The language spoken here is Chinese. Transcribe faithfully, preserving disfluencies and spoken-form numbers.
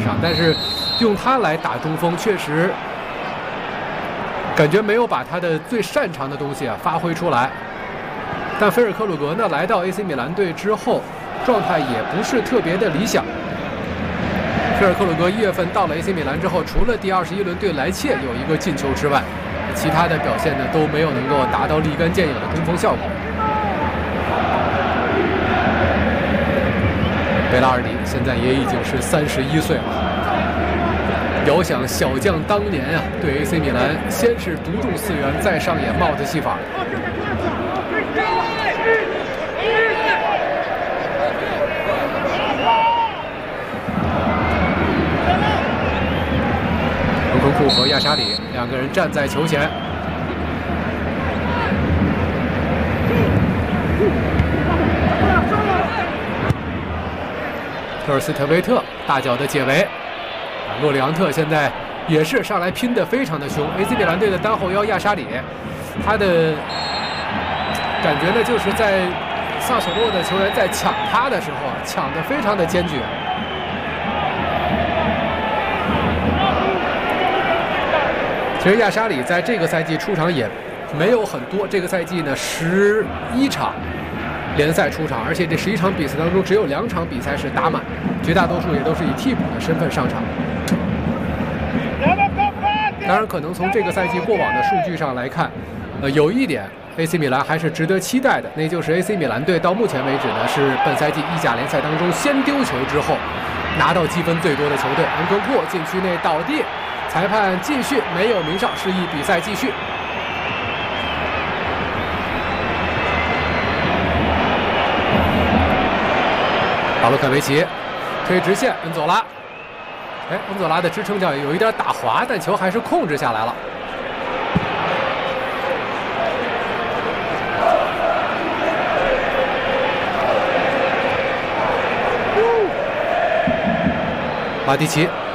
场，但是用他来打中锋，确实感觉没有把他的最擅长的东西啊发挥出来。但菲尔克鲁格呢，来到 A C 米兰队之后，状态也不是特别的理想。菲尔克鲁格一月份到了 A C 米兰之后，除了第二十一轮对莱切有一个进球之外，其他的表现呢都没有能够达到立竿见影的中锋效果。贝拉尔迪现在也已经是三十一岁了。遥想小将当年啊，对 A C 米兰先是独中四元，再上演帽子戏法。卢昆库和亚沙里两个人站在球前。特尔斯特维特大脚的解围，啊，洛里昂特现在也是上来拼得非常的凶。A C 米兰队的单后腰亚沙里，他的感觉呢，就是在萨索洛的球员在抢他的时候，抢得非常的坚决。其实亚沙里在这个赛季出场也没有很多，这个赛季呢十一场联赛出场，而且这十一场比赛当中只有两场比赛是打满，绝大多数也都是以替补的身份上场。当然，可能从这个赛季过往的数据上来看，呃，有一点 A C 米兰还是值得期待的，那就是 A C 米兰队到目前为止呢是本赛季意甲联赛当中先丢球之后拿到积分最多的球队。恩昆库禁区内倒地，裁判继续没有鸣哨，示意比赛继续。保罗凯维奇推直线，恩佐拉，哎，恩佐拉的支撑脚有一点打滑，但球还是控制下来了。马蒂奇